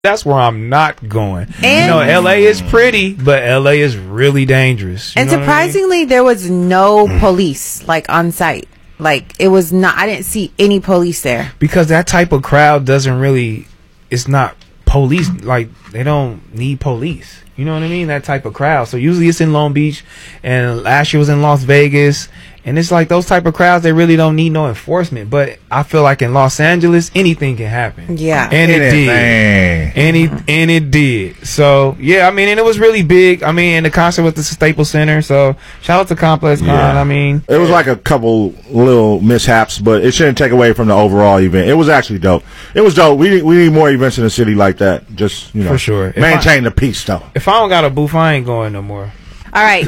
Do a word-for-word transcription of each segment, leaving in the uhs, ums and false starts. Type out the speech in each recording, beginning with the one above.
That's where I'm not going. And, you know, L A is pretty, but L A is really dangerous. You and know what I mean? surprisingly, there was no police like on site. Like it was not. I didn't see any police there because that type of crowd doesn't really. It's not police. Like they don't need police. You know what I mean? That type of crowd. So usually it's in Long Beach, and last year was in Las Vegas. And it's like those type of crowds, they really don't need no enforcement. But I feel like in Los Angeles, anything can happen. Yeah. And it Anything. did. And it, and it did. So, yeah, I mean, and it was really big. I mean, and the concert was at the Staples Center. So, shout out to Complex Con. Yeah. I mean. It was like a couple little mishaps, but it shouldn't take away from the overall event. It was actually dope. It was dope. We, we need more events in the city like that. Just, you know. For sure. If maintain I, the peace, though. If I don't got a booth, I ain't going no more. All right.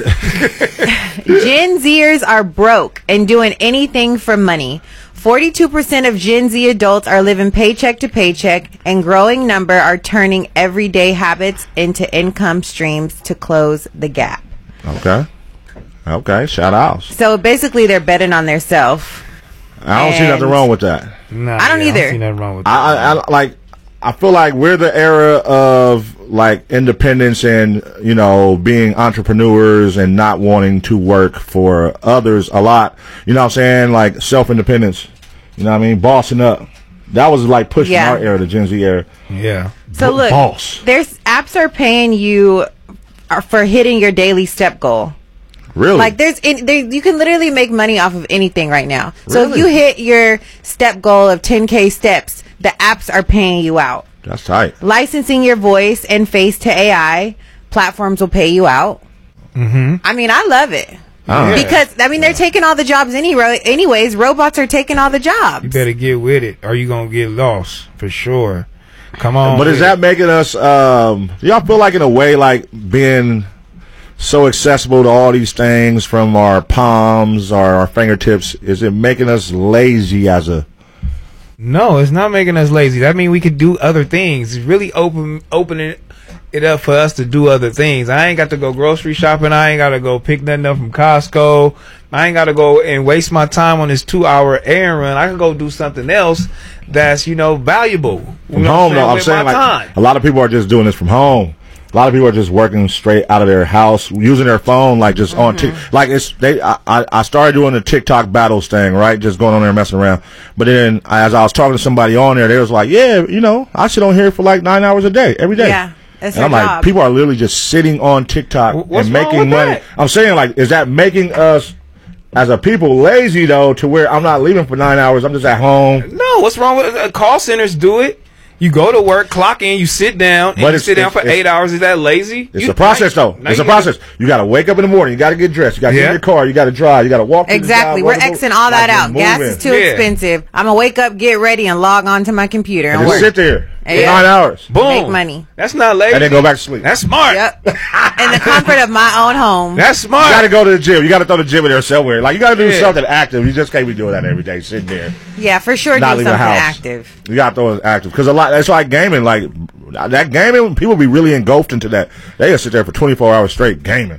Gen Zers are broke and doing anything for money. forty-two percent of Gen Z adults are living paycheck to paycheck, and growing number are turning everyday habits into income streams to close the gap. Okay. Okay. Shout out. So basically, they're betting on themselves. I don't see nothing wrong with that. Nah, I don't yeah, either. I don't see nothing wrong with that. I, I, I like. I feel like we're the era of like independence and, you know, being entrepreneurs and not wanting to work for others a lot. You know what I'm saying? Like self-independence. You know what I mean? Bossing up. That was like pushing Yeah. our era, the Gen Z era. Yeah. So B- look, boss. there's apps are paying you uh, for hitting your daily step goal. Really? Like there's, in, there, you can literally make money off of anything right now. So if Really? you hit your step goal of ten K steps, the apps are paying you out. That's tight. Licensing your voice and face to A I platforms will pay you out. Mm-hmm. I mean, I love it. Oh. Because, I mean, they're taking all the jobs anyway. Anyways, robots are taking all the jobs. You better get with it, or you gonna get lost for sure. Come on. But is with that it. making us, um, do y'all feel like in a way like being so accessible to all these things from our palms or our fingertips, is it making us lazy as a No, it's not making us lazy. That means we could do other things. It's really open opening it up for us to do other things. I ain't got to go grocery shopping. I ain't got to go pick nothing up from Costco. I ain't got to go and waste my time on this two hour errand run. I can go do something else that's, you know, valuable. You from know home? what Though I'm with saying my like time. a lot of people are just doing this from home. A lot of people are just working straight out of their house, using their phone, like just on Tik. Like it's they. I, I I started doing the TikTok battles thing, right? Just going on there and messing around. But then as I was talking to somebody on there, they was like, "Yeah, you know, I sit on here for like nine hours a day, every day." Yeah, that's and I'm their like, job. people are literally just sitting on TikTok Wh- what's and wrong making with money. that? I'm saying, like, is that making us as a people lazy though, to where I'm not leaving for nine hours? I'm just at home. No, what's wrong with uh, call centers? Do it. You go to work, clock in, you sit down, and But you it's- sit down it's- for it's- eight hours. Is that lazy? It's You- a process, now- though. now It's a you gotta- process. You got to wake up in the morning. You got to get dressed. You got to get Yeah. in your car. You got to drive. You got to walk. to the Exactly. job, We're walk to the- Xing all that like, out. you're Gas moving. is too Yeah. expensive. I'm going to wake up, get ready, and log on to my computer and, And work. just sit there for Yeah. nine hours, Boom. Make money. That's not lazy. and then go back to sleep. That's smart. Yep. In the comfort of my own home. That's smart. You got to go to the gym. You got to throw the gym in there somewhere. Like you got to do Yeah. something active. You just can't be doing that every day, sitting there. Yeah, for sure. Not Do leaving something the house. active. You got to throw it active because a lot. It's like gaming. Like that gaming, people be really engulfed into that. They just sit there for twenty-four hours straight gaming.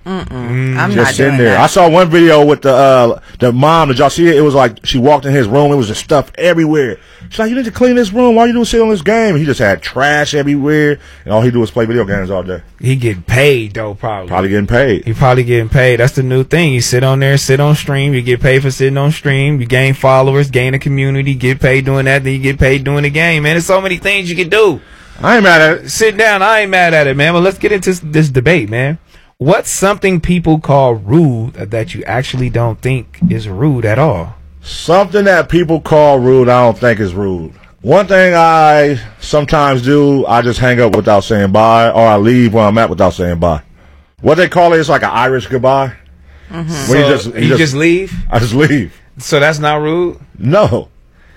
I'm not Just sitting doing there. that. I saw one video with the uh, the mom. Did y'all see it? It was like she walked in his room. It was just stuff everywhere. She's like, "You need to clean this room. Why you doing sit on this game?" And he just had trash everywhere, and all he do was play video games all day. He get paid though, probably. Probably getting paid. He probably getting paid. That's the new thing. You sit on there, sit on stream. You get paid for sitting on stream. You gain followers, gain a community, get paid doing that. Then you get paid doing the game. Man, there's so many things you can do. I ain't mad at it. Sitting down, I ain't mad at it, man. But let's get into this debate, man. What's something people call rude that you actually don't think is rude at all? Something that people call rude, I don't think is rude. One thing I sometimes do, I just hang up without saying bye, or I leave where I'm at without saying bye. What they call it is like an Irish goodbye. Mm-hmm. So When you just, you just leave? I just leave. So that's not rude? No.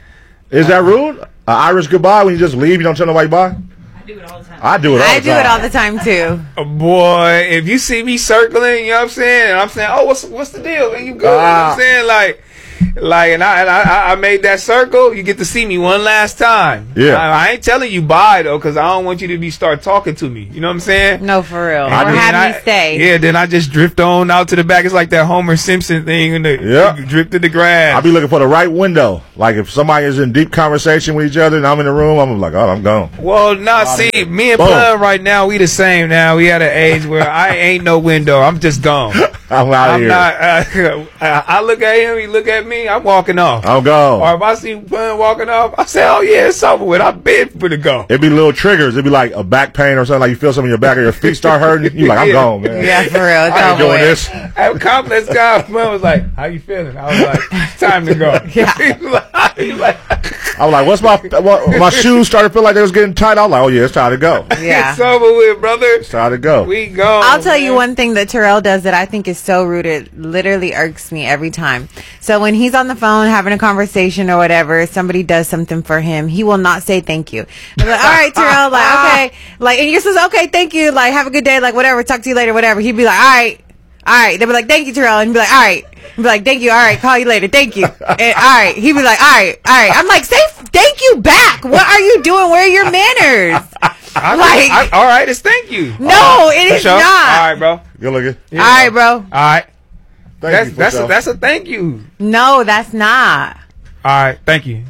Is that rude? An Irish goodbye when you just leave, you don't tell nobody bye? I do it all the time. I do it all I the do time. it all the time too. Oh, boy, if you see me circling, you know what I'm saying? And I'm saying, oh, what's what's the deal? And you go, you know what Ah. I'm saying? Like, Like, and I, and I, I made that circle. You get to see me one last time. Yeah. I, I ain't telling you bye though, because I don't want you to be start talking to me. You know what I'm saying? No, for real. And Or then have I- me stay. Yeah. Then I just drift on out to the back. It's like that Homer Simpson thing, and the Yeah. you drift to the grass. I'll be looking for the right window. Like if somebody is in deep conversation with each other and I'm in the room, I'm like, oh, I'm gone. Well, nah, see, me and Boom. Plum right now, we the same now. We at an age where I ain't no window. I'm just gone. I'm out of I'm here. not. Uh, I I look at him, he look at me. I'm walking off. I'm gone. Or if I see Plum walking off, I say, "Oh yeah, it's over with. I've been for the go." It'd be little triggers. It'd be like a back pain or something. Like you feel something in your back or your feet start hurting. You like, I'm Yeah. gone, man. Yeah, for real. It's I ain't over doing with. this. At complex guy, Plum was like, "How you feeling?" I was like, "It's time to go." Yeah. he was like, he was like I was like, what's my what, my shoes started to feel like they was getting tight. I was like, oh yeah, it's time to go. Yeah. "It's over with, brother. It's time to go. We gone." I'll tell you man. one thing that Terrell does that I think is so rude. It literally irks me every time. So when he's on the phone having a conversation or whatever, somebody does something for him, he will not say thank you. I'm like, all right, Terrell, like, okay. Like, and you're supposed to, okay, thank you. Like, have a good day. Like, whatever. Talk to you later, whatever. He'd be like, all right. All right. They'd be like, thank you, Terrell. And he'd be like, all right. He'd be like, thank you. All right. Call you later. Thank you. And, all right. He'd be like, all right. All right. I'm like, say thank you back. What are you doing? Where are your manners? I, Like- I, all right, it's thank you. No, it For is sure. not. All right, bro. Good looking. Yeah, All right, bro. bro. All right. Thank That's you. that's for a, that's a thank you. No, that's not. All right, thank you.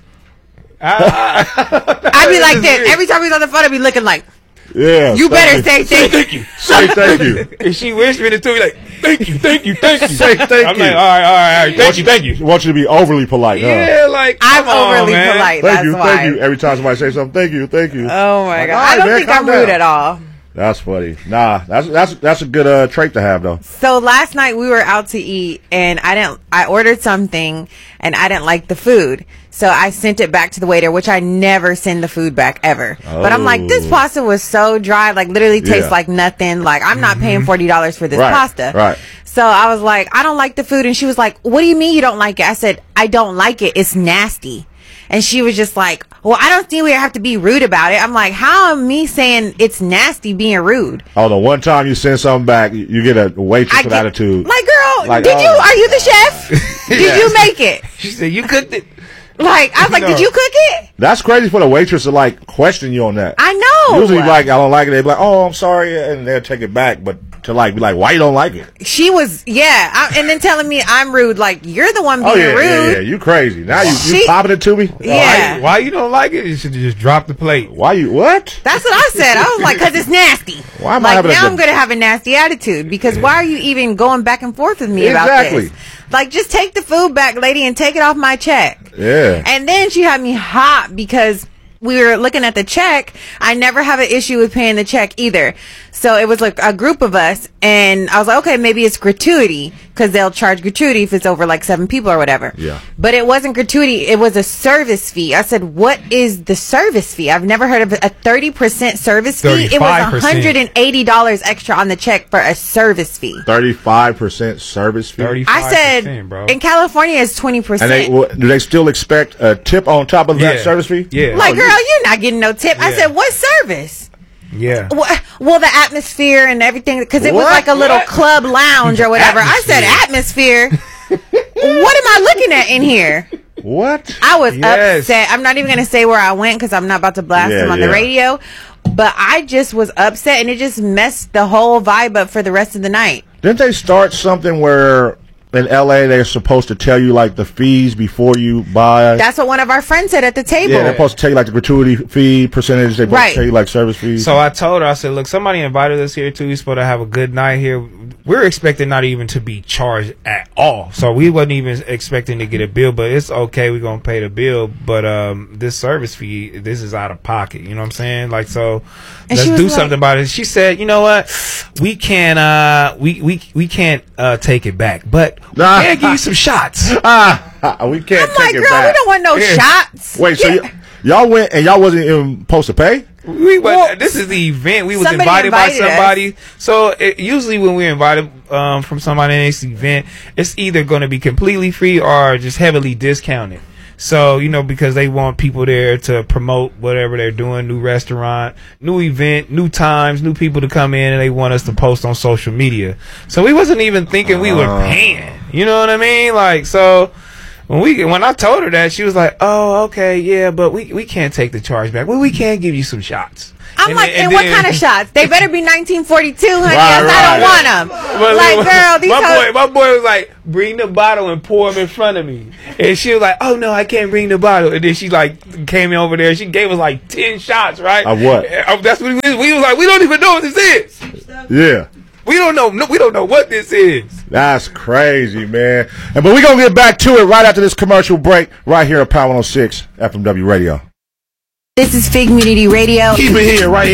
Uh, I'd be like this. Every time he's on the phone, I'd be looking like, yeah. you better say thank you. thank you. Say thank you. And she whispering it to me like, thank you, thank you, thank you. Say thank I'm you. like, all right, all right, all right. Thank you, thank I you. want you to be overly polite. Huh? Yeah, like I'm come on, overly man. polite. Thank That's you, why. thank you. Every time somebody says something, thank you, thank you. Oh my Like, god! all I right, don't man, think calm I'm rude down. at all. That's funny. Nah, that's that's that's a good uh, trait to have though. So last night we were out to eat, and I didn't. I ordered something, and I didn't like the food, so I sent it back to the waiter, which I never send the food back ever. But I'm like, this Oh. pasta was so dry, like literally tastes Yeah. like nothing. Like I'm not paying forty dollars for this Right, pasta. right. So I was like, I don't like the food, and she was like, what do you mean you don't like it? I said, I don't like it. It's nasty. And she was just like, well, I don't think we have to be rude about it. I'm like, how am me saying it's nasty being rude? Oh, the one time you send something back, you you get a waitress I with get- attitude. Like, girl, Like, did oh. you? Are you the chef? Did Yes. you make it? She said, you cooked it. Like, I was like, No. did you cook it? That's crazy for the waitress to like question you on that. I know. Usually, like I don't like it, they be like, "Oh, I'm sorry," and they'll take it back. But to like be like, "Why you don't like it?" She was, yeah, I, and then telling me I'm rude. Like, you're the one being Oh yeah, rude. yeah, yeah. You crazy now? You, you She- popping it to me? Yeah. Why, why you don't like it? You should just drop the plate. Why you what? That's what I said. I was like, because it's nasty. Why am I like, having a now good- I'm going to have a nasty attitude because why are you even going back and forth with me about Exactly. this? Like, just take the food back, lady, and take it off my check. Yeah. And then she had me hot because we were looking at the check. I never have an issue with paying the check either. So it was like a group of us, and I was like, okay, maybe it's gratuity because they'll charge gratuity if it's over like seven people or whatever. Yeah. But it wasn't gratuity. It was a service fee. I said, what is the service fee? I've never heard of a thirty percent service fee. It was thirty-five percent. one hundred eighty dollars extra on the check for a service fee. Thirty-five percent service fee. thirty. I said, bro. in California, it's twenty percent. And they well, do they still expect a tip on top of that Yeah. service fee? Yeah. Like, Oh, girl, you're not getting no tip. I Yeah. said, what service? Yeah. Well, well, the atmosphere and everything, because it was What? like a little What? club lounge or whatever. I said, atmosphere. What am I looking at in here? What? I was Yes. upset. I'm not even going to say where I went because I'm not about to blast Yeah, them on yeah. the radio. But I just was upset, and it just messed the whole vibe up for the rest of the night. Didn't they start something where in L A they're supposed to tell you like the fees before you buy? That's what one of our friends said at the table. Yeah, they're supposed to tell you like the gratuity fee percentage. They're supposed Right. to tell you like service fees. So I told her, I said, look, somebody invited us here too. We're supposed to have a good night here. We're expecting not even to be charged at all. So we wasn't even expecting to get a bill, but it's okay. We're going to pay the bill. But um, this service fee, this is out of pocket. You know what I'm saying? Like, so And let's she was do like- something about it. She said, you know what? We can't, uh, we, we, we can't uh, take it back, but we Nah. can give you some shots. ah, we can't I'm take like, it girl, back. we don't want no Yeah. shots. Wait, so Get- y- y'all went and y'all wasn't even supposed to pay? We went, Well, this is the event. We was somebody invited by invited us. somebody. So it, usually when we're invited um, from somebody in this event, it's either going to be completely free or just heavily discounted. So, you know, because they want people there to promote whatever they're doing, new restaurant, new event, new times, new people to come in, and they want us to post on social media. So we wasn't even thinking we were paying. You know what I mean? Like, so when we when I told her that, she was like, "Oh, okay, yeah, but we we can't take the charge back. Well, we can give you some shots." I'm And like, then- and, and what then- kind of shots? They better be nineteen forty-two, honey. Right, else I don't right. want them. But Like, my- girl, these my hoes- boy, my boy was like, bring the bottle and pour them in front of me. And she was like, oh no, I can't bring the bottle. And then she like came in over there. She gave us like ten shots, right? Of what? And that's what we, we was like. We don't even know what this is. Yeah. We don't know. No, we don't know what this is. That's crazy, man. And but we're gonna get back to it right after this commercial break, right here at Power one oh six F M W Radio. This is Fig Community Radio. Keep it here, right here.